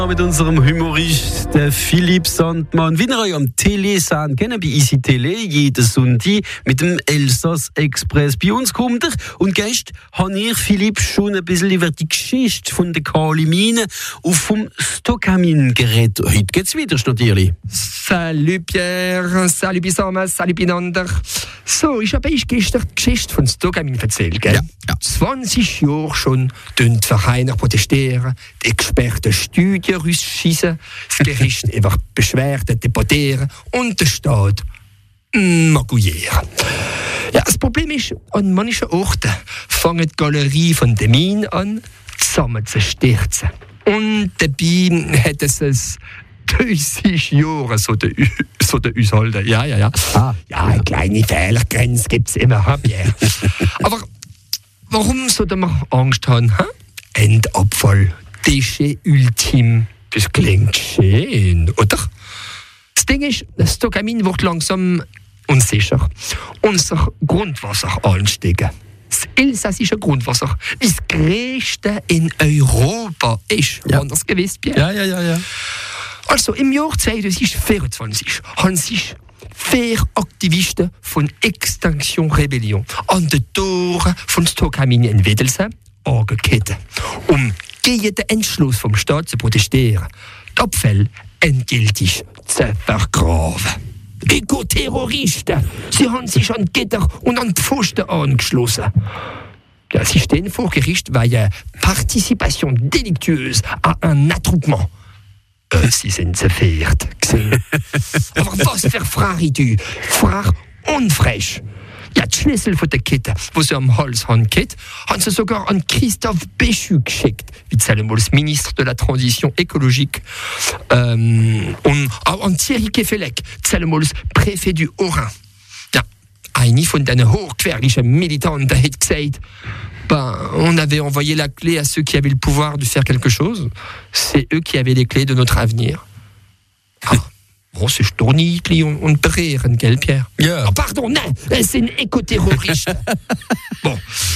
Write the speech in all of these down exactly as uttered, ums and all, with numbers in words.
Mit unserem Humorist Philipp Sandmann. Wie ihr euch am Tele seht, kennen bei Easy Tele jeden Sonntag mit dem Elsass Express. Bei uns kommt er und gestern habe ich Philipp schon ein bisschen über die Geschichte von der Kalimine und vom Stockamin geredet. Heute geht's wieder, natürlich. Salut Pierre, salut Bisama, salut Binander. So, ich habe euch gestern die Geschichte von Stockamin erzählt, gell? Ja, ja. zwanzig Jahre schon tun die Vereine protestieren, die Experten Studien rausschiessen, das Gericht einfach Beschwerden debattieren und der Staat maguieren. Ja, das Problem ist, an manchen Orten fangen die Galerie von den Minen an, zusammen zu stürzen. Und dabei hat es es dreißig Jahre so der so der aushalten. Ja, ja, ja. Ah, ja, eine kleine Fehlergrenze gibt es immer, Pierre. Aber warum sollte man Angst haben? Hm? Endabfall, Déchet ultime. Das klingt schön, oder? Das Ding ist, das Stockamin wird langsam unsicher. Unser Grundwasser ansteigen. Das elsassische Grundwasser, das größte in Europa ist. Ja. Anders gewiss, Pierre? Ja, ja, ja, ja. Also im Jahr zwanzig vierundzwanzig haben sich vier Aktivisten von Extinction Rebellion an den Toren von Stockamin in Wedelsheim angekettet, um gegen den Entschluss vom Staat zu protestieren, die Abfälle endgültig zu vergraben. Ökoterroristen, sie haben sich an Gitter und an Pfosten angeschlossen. Ja, sie stehen vor Gericht wegen Participation délictueuse à un attroupement. Äh, sie sind zu viert gesehen. Aber was für Frage du? Frage unfrech. Ja, die Schlüssel von der Kette, die sie am Hals haben, haben sie sogar an Christophe Béchu geschickt, wie das Ministre de la Transition écologique, ähm, und auch an Thierry Kefelec, das Präfet du Haut-Rhin. Ja, eine von diesen hochgefährlichen Militanten hat gesagt, ben, on avait envoyé la clé à ceux qui avaient le pouvoir de faire quelque chose. C'est eux qui avaient les clés de notre avenir. Ah. Das ist doch niedlich und, und berehren, gell, Pierre? Ja. Oh, pardon, nein, es sind Ökoterroristen. Bon,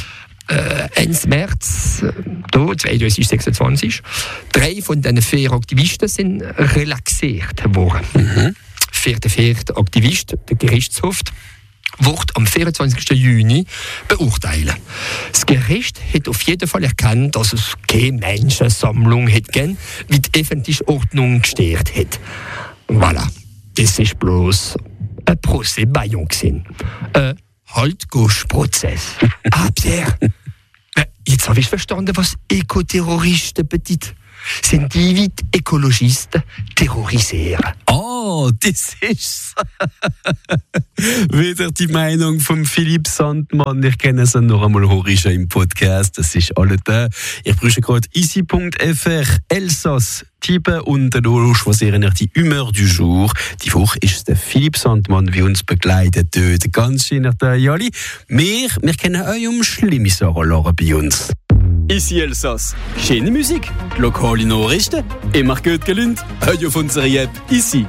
äh, Ende März, äh, zwanzig sechsundzwanzig, drei von diesen vier Aktivisten sind relaxiert worden. Mhm. Vierte, vierte Aktivist, der Gerichtshof, wird am vierundzwanzigsten Juni beurteilen. Das Gericht hat auf jeden Fall erkannt, dass es keine Menschensammlung hat gegeben, wie die öffentliche Ordnung gestört hat. Voilà, das ist bloß ein Prozess Bayon gewesen. Ein Halt-Gauche-Prozess. Ah, Pierre, jetzt habe ich verstanden, was Ökoterroristen bedeutet. Sind die wie die Ökologisten terrorisieren. Oh, das ist wieder die Meinung von Philipp Sandmann. Ich kenne es noch einmal horischen im Podcast. Das ist alles da. Ich brauche gerade easy punkt f r Elsass tippen und dann choisieren wir die Humeur du jour. Die Woche ist der Philipp Sandmann, wie uns begleitet dort. Ganz schön nach der Jali. Wir, wir kennen euch um schlimme Sachen bei uns. Ici Elsass. Schöne Musik, lokale Nachrichten, immer gut gelaunt. Heute auf unserer App Ici.